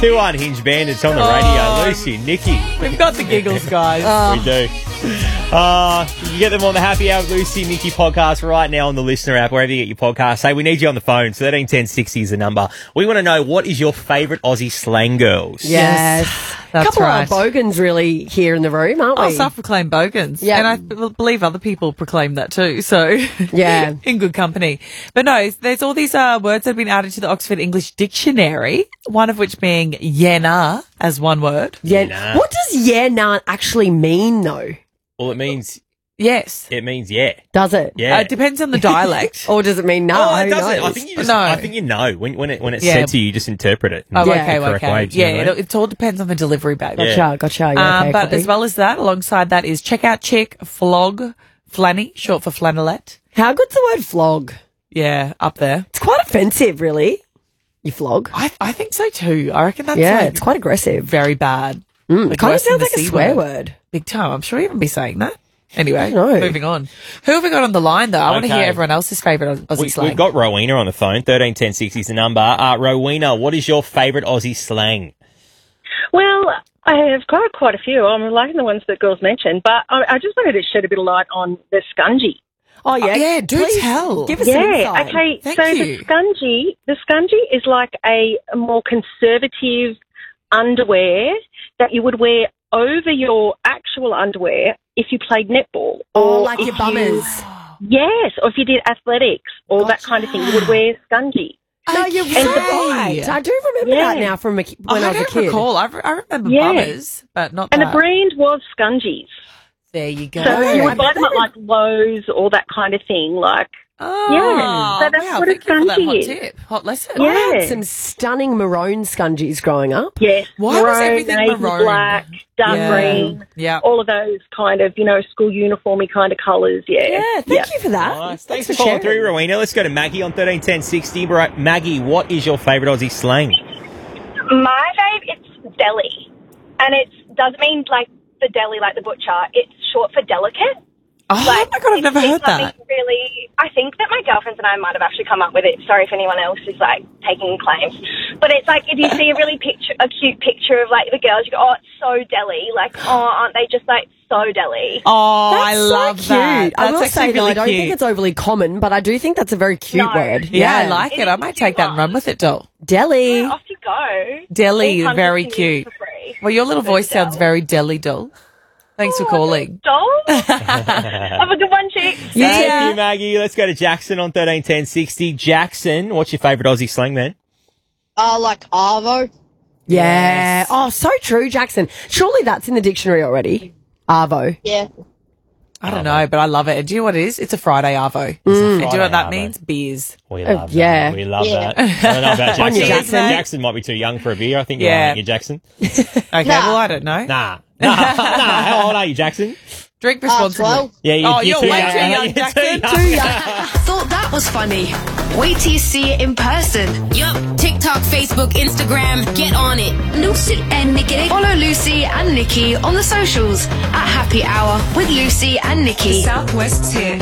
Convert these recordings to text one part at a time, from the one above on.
Two Unhinged Bandits on the radio. Lucy, Nikki. We've got the giggles, guys. We do. You get them on the Happy Hour Lucy Nikki podcast right now on the Listener app, wherever you get your podcast. Hey, we need you on the phone. 13 10 60 is the number. We want to know, what is your favourite Aussie slang, girls? Yes. That's couple right. of bogans really here in the room, aren't we? Oh, self-proclaimed bogans. Yeah. And I believe other people proclaim that too, so Yeah. in good company. But no, there's all these words that have been added to the Oxford English Dictionary, one of which being yena as one word. Yeah. Nah. What does yeah nah actually mean, though? Well, it means Yes. yeah. Does it? Yeah. It depends on the dialect. Or does it mean no? Oh, it Who doesn't. knows? I think you just. No. I think you know when it's Yeah. said to you, you just interpret it. Oh, Yeah. okay, the correct okay. way, do you know Yeah, what I mean? it all depends on the delivery, babe. Yeah. Gotcha. Yeah, okay, But copy. as well as that, alongside that is check out, chick, flog, flanny, short for flannelette. How good's the word flog? Yeah, up there. It's quite offensive, really. You flog. I think so too. I reckon that's Yeah, like it's quite aggressive. very bad. It kind of worse than sounds the like a C swear word. Big time. I'm sure you wouldn't be saying that. Anyway, know. moving on. Who have we got on the line, though? I want to hear Okay. everyone else's favourite Aussie slang. We've got Rowena on the phone. 13 10 60 is the number. Rowena, what is your favourite Aussie slang? Well, I have got quite a few. I'm liking the ones that girls mentioned, but I just wanted to shed a bit of light on the scungy. Oh, yeah. yeah, do Please tell. Give us some Yeah, insight. okay. Thank so you. the scungy is like a more conservative underwear that you would wear over your actual underwear if you played netball. Oh, or like if your bummers. Yes, or if you did athletics or that kind of thing, you would wear scungy. No, you're Okay. right. I do remember Yeah. that now from when I was a don't kid. recall. I remember Yeah. bummers, but not And that. the brand was scungies. There you go. So you I would buy bet them at they like Lowe's or that kind of thing. Like, Oh, Yeah, so that's wow, what a thank you for that scungy hot is. tip. Hot lesson. I had Yeah. some stunning maroon scungies growing up. yes, Why was maroon, everything navy maroon? black, dark Yeah. green, Yeah. all of those kind of, school uniformy kind of colours, yeah. Yeah, thank you for that. Nice. Thanks for calling through, Rowena. Let's go to Maggie on 13 10 60. Maggie, what is your favourite Aussie slang? My fave, it's deli. And it doesn't mean like the deli, like the butcher. It's short for delicate. Oh, my God, I've never heard that. Really, I think that my girlfriends and I might have actually come up with it. Sorry if anyone else is like taking claims. But it's like if you see a cute picture of like the girls, you go, oh, it's so deli. Like, oh, aren't they just like so deli? Oh, That's I so love cute. that. I will That's say, actually though, really I don't cute. think it's overly common, but I do think that's a very cute No. word. Yeah, I like it. I might take that and run with it, doll. Deli. Off you go. Deli, All hundreds very can use cute. for free. Well, your little voice sounds very deli, doll. Thanks for calling. Doll? Have a good one, chicks. Thank you, Maggie. Let's go to Jackson on 13 10 60. Jackson, what's your favourite Aussie slang, man? Like Arvo. Yeah. Yes. Oh, so true, Jackson. Surely that's in the dictionary already. Arvo. Yeah. I don't know, but I love it. And do you know what it is? It's a Friday Arvo. And do you know what that means? Beers. We love yeah. that. We love Yeah. that. I don't know about On you, Jackson. Jackson. Jackson might be too young for a beer. I think you're Yeah. on it, Jackson. Okay, well, I don't know. Nah. How old are you, Jackson? Drink responsibly. 12. Yeah, You're too way young. too young, You're Jackson. too young. Thought that was funny. Wait till you see it in person. Yup, TikTok, Facebook, Instagram, get on it. Lucy and Nikki. Follow Lucy and Nikki on the socials at Happy Hour with Lucy and Nikki. Southwest's here.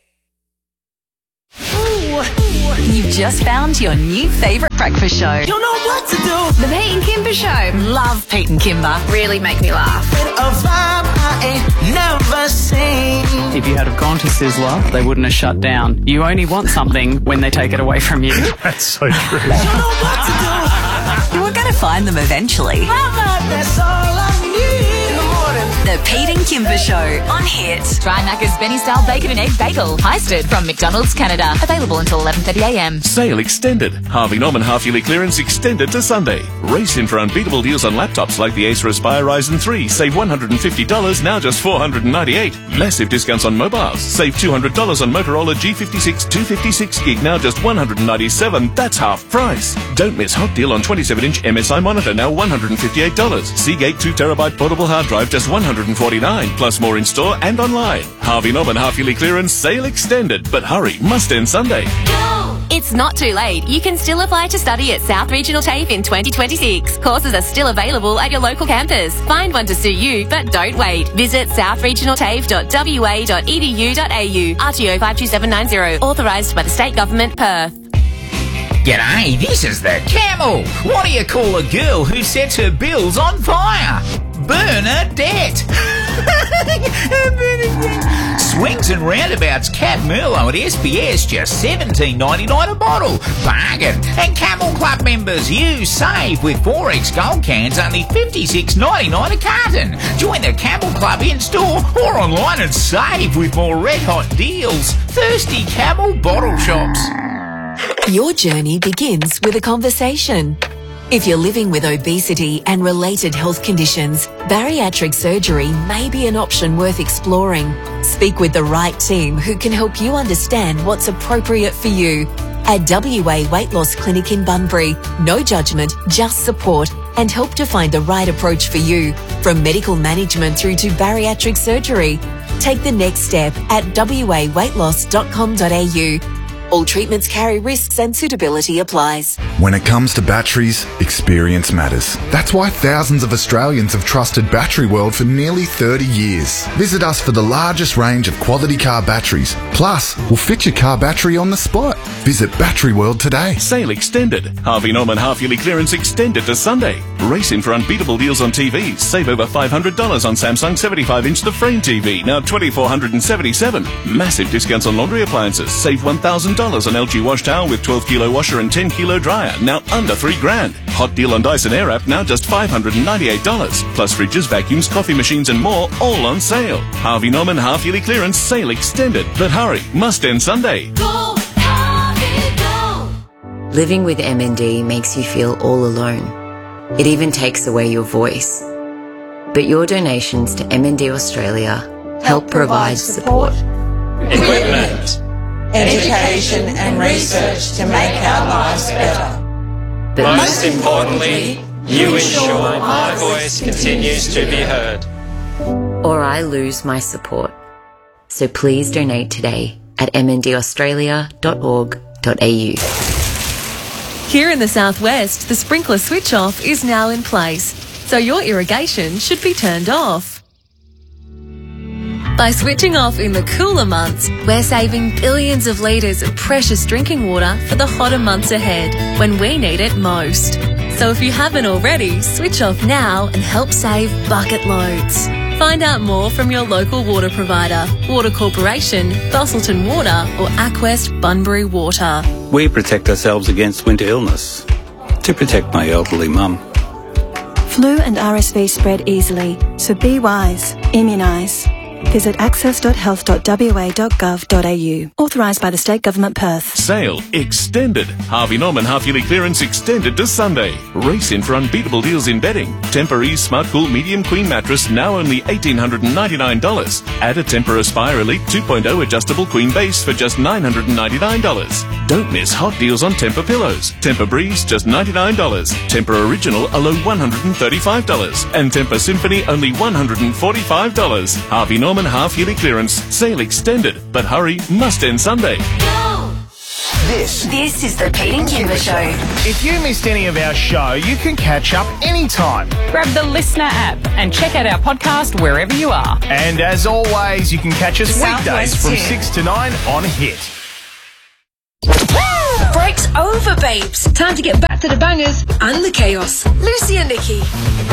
You've just found your new favourite breakfast show. You know what to do. The Pete and Kimber Show. Love Pete and Kimber. Really make me laugh. A vibe I ain't never seen. If you had have gone to Sizzler, they wouldn't have shut down. You only want something when they take it away from you. That's so true. You know what to do. You were going to find them eventually. Mama, that's all I need in the morning. The Pete and Kimber Show on Hit. Try Macca's Benny Style Bacon and Egg Bagel. Heisted from McDonald's, Canada. Available until 11:30am. Sale extended. Harvey Norman half-yearly clearance extended to Sunday. Race in for unbeatable deals on laptops like the Acer Aspire Ryzen 3. Save $150, now just $498. Massive discounts on mobiles. Save $200 on Motorola G56 256 gig, now just $197. That's half price. Don't miss hot deal on 27-inch MSI monitor, now $158. Seagate 2TB portable hard drive, just $149. Plus more in store and online. Harvey Norman half-yearly clearance sale extended. But hurry, must end Sunday. It's not too late. You can still apply to study at South Regional TAFE in 2026. Courses are still available at your local campus. Find one to suit you, but don't wait. Visit southregionaltafe.wa.edu.au. RTO 52790. Authorised by the State Government, Perth. G'day, this is the Camel. What do you call a girl who sets her bills on fire? Bernadette. Swings and Roundabouts Cab Merlot at SBS, just $17.99 a bottle. Bargain. And Camel Club members, you save with 4X Gold cans, only $56.99 a carton. Join the Camel Club in-store or online and save with more red-hot deals. Thirsty Camel bottle shops. Your journey begins with a conversation. If you're living with obesity and related health conditions, bariatric surgery may be an option worth exploring. Speak with the right team who can help you understand what's appropriate for you. At WA Weight Loss Clinic in Bunbury, no judgment, just support and help to find the right approach for you. From medical management through to bariatric surgery. Take the next step at waweightloss.com.au. All treatments carry risks and suitability applies. When it comes to batteries, experience matters. That's why thousands of Australians have trusted Battery World for nearly 30 years. Visit us for the largest range of quality car batteries. Plus, we'll fit your car battery on the spot. Visit Battery World today. Sale extended. Harvey Norman half-yearly clearance extended to Sunday. Race in for unbeatable deals on TVs. Save over $500 on Samsung 75-inch The Frame TV, now $2,477. Massive discounts on laundry appliances. Save $1,000 on LG wash towel with 12-kilo washer and 10-kilo dryer, now under $3,000. Hot deal on Dyson Airwrap, now just $598. Plus fridges, vacuums, coffee machines and more, all on sale. Harvey Norman half-yearly clearance sale extended. But hurry, must end Sunday. Go, Harvey, go. Living with MND makes you feel all alone. It even takes away your voice. But your donations to MND Australia help provide support. Equipment, education and research to make our lives better. But most importantly, you ensure my voice continues to be heard. Or I lose my support. So please donate today at mndaustralia.org.au. Here in the southwest, the sprinkler switch off is now in place, so your irrigation should be turned off. By switching off in the cooler months, we're saving billions of litres of precious drinking water for the hotter months ahead, when we need it most. So if you haven't already, switch off now and help save bucket loads. Find out more from your local water provider, Water Corporation, Busselton Water or Aquest Bunbury Water. We protect ourselves against winter illness to protect my elderly mum. Flu and RSV spread easily, so be wise. Immunise. Visit access.health.wa.gov.au. Authorised by the State Government Perth. Sale extended. Harvey Norman half-yearly clearance extended to Sunday. Race in for unbeatable deals in bedding. Temper-Ease Smart Cool Medium Queen Mattress, now only $1,899. Add a Tempur Aspire Elite 2.0 adjustable queen base for just $999. Don't miss hot deals on Tempur pillows. Tempur Breeze, just $99. Tempur Original, a low $135. And Tempur Symphony, only $145. Harvey Norman half-yearly clearance. Sale extended. But hurry, must end Sunday. This is the Pete and Kimber Show. If you missed any of our show, you can catch up anytime. Grab the Listener app and check out our podcast wherever you are. And as always, you can catch us weekdays from 6 to 9 on Hit. The break's over, babes. Time to get back to the bangers and the chaos. Lucy and Nikki.